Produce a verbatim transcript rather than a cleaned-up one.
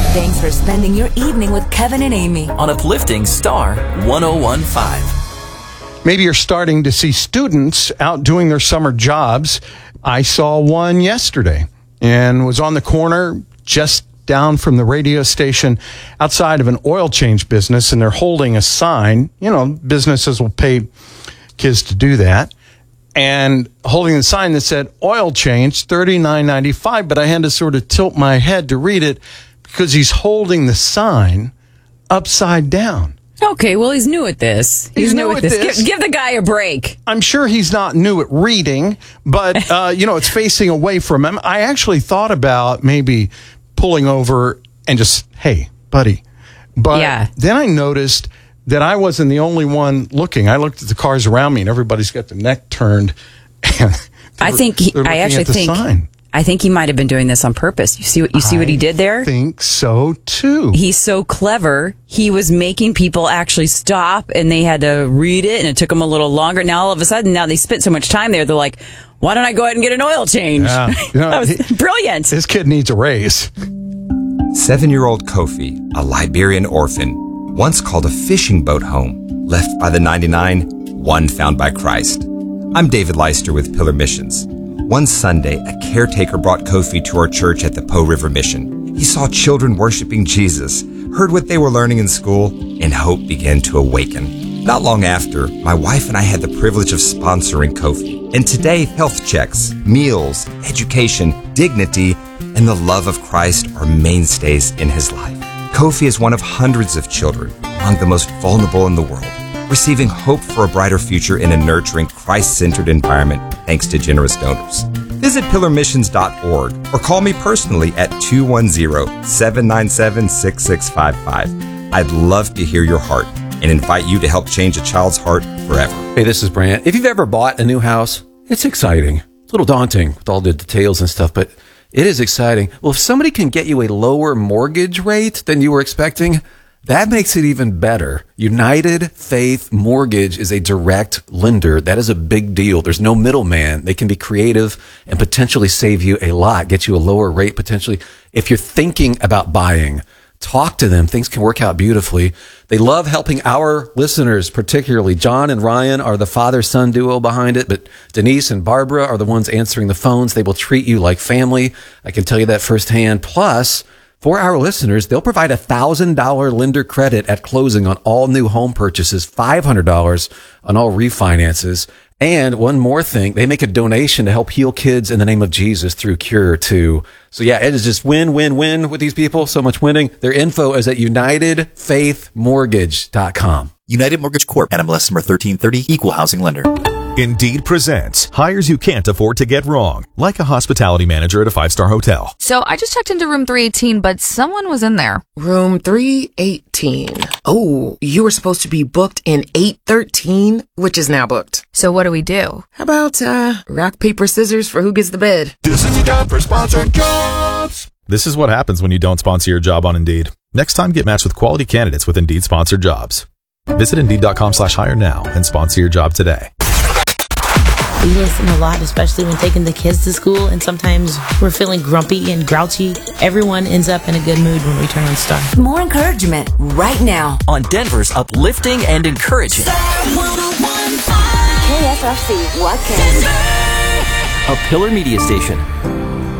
Thanks for spending your evening with Kevin and Amy on Uplifting Star one oh one point five. Maybe you're starting to see students out doing their summer jobs. I saw one yesterday and was on the corner just down from the radio station outside of an oil change business, and they're holding a sign. You know, businesses will pay kids to do that. And holding the sign that said oil change thirty-nine ninety-five, but I had to sort of tilt my head to read it because he's holding the sign upside down. Okay, well, he's new at this. He's, He's new, new at at this. this. Give, give the guy a break. I'm sure he's not new at reading, but, uh, you know, it's facing away from him. I actually thought about maybe pulling over and just, hey, buddy. But Yeah. then I noticed that I wasn't the only one looking. I looked at the cars around me, and everybody's got their neck turned. And I think he, they're I looking actually at the think sign. I think he might have been doing this on purpose. You see what you see what he did there? I think so, too. He's so clever. He was making people actually stop, and they had to read it, and it took them a little longer. Now, all of a sudden, now they spent so much time there, they're like, why don't I go ahead and get an oil change? Yeah. You know, That was he- brilliant. This kid needs a raise. Seven-year-old Kofi, a Liberian orphan, once called a fishing boat home, left by the ninety-nine, one found by Christ. I'm David Leister with Pillar Missions. One Sunday, a caretaker brought Kofi to our church at the Po River Mission. He saw children worshiping Jesus, heard what they were learning in school, and hope began to awaken. Not long after, my wife and I had the privilege of sponsoring Kofi. And today, health checks, meals, education, dignity, and the love of Christ are mainstays in his life. Kofi is one of hundreds of children among the most vulnerable in the world, receiving hope for a brighter future in a nurturing, Christ-centered environment thanks to generous donors. Visit pillar missions dot org or call me personally at two one zero, seven nine seven, six six five five. I'd love to hear your heart and invite you to help change a child's heart forever. Hey, this is Brant. If you've ever bought a new house, it's exciting. It's a little daunting with all the details and stuff, but it is exciting. Well, if somebody can get you a lower mortgage rate than you were expecting, that makes it even better. United Faith Mortgage is a direct lender. That is a big deal. There's no middleman. They can be creative and potentially save you a lot, get you a lower rate potentially. If you're thinking about buying, talk to them. Things can work out beautifully. They love helping our listeners, particularly. John and Ryan are the father-son duo behind it, but Denise and Barbara are the ones answering the phones. They will treat you like family. I can tell you that firsthand. Plus, for our listeners, they'll provide a one thousand dollars lender credit at closing on all new home purchases, five hundred dollars on all refinances. And one more thing, they make a donation to help heal kids in the name of Jesus through Cure too. So yeah, it is just win, win, win with these people. So much winning. Their info is at united faith mortgage dot com. United Mortgage Corp. N M L S number thirteen thirty, Equal Housing Lender. Indeed presents hires you can't afford to get wrong, like a hospitality manager at a five-star hotel. So I just checked into room three eighteen, but someone was in there. Room three eighteen. Oh, you were supposed to be booked in eight thirteen, which is now booked. So what do we do? How about, uh, rock, paper, scissors for who gets the bed? This is the time for sponsored jobs. This is what happens when you don't sponsor your job on Indeed. Next time, get matched with quality candidates with Indeed sponsored jobs. Visit Indeed.com slash hire now and sponsor your job today. We listen a lot, especially when taking the kids to school, and sometimes we're feeling grumpy and grouchy. Everyone ends up in a good mood when we turn on Star. More encouragement right now on Denver's uplifting and encouraging K S R C Watkins, a Pillar Media Station.